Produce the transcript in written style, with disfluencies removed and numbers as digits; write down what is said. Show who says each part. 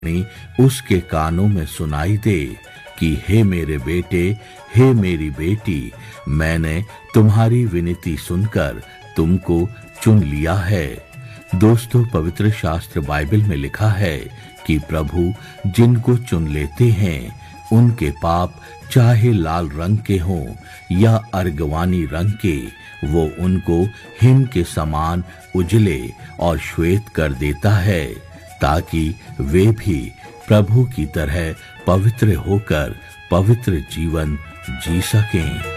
Speaker 1: उसके कानों में सुनाई दे कि हे मेरे बेटे, हे मेरी बेटी, मैंने तुम्हारी विनती सुनकर तुमको चुन लिया है। दोस्तों, पवित्र शास्त्र बाइबल में लिखा है कि प्रभु जिनको चुन लेते हैं उनके पाप चाहे लाल रंग के हों या अर्गवानी रंग के, वो उनको हिम के समान उजले और श्वेत कर देता है, ताकि वे भी प्रभु की तरह पवित्र होकर पवित्र जीवन जी सकें।